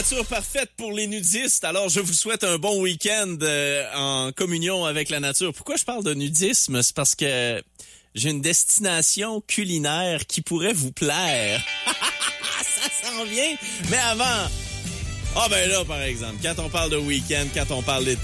Nature parfaite pour les nudistes. Alors, je vous souhaite un bon week-end en communion avec la nature. Pourquoi je parle de nudisme? C'est parce que j'ai une destination culinaire qui pourrait vous plaire. Ça s'en vient. Mais avant... Ah ben là, par exemple, quand on parle de week-end, quand on parle d'été,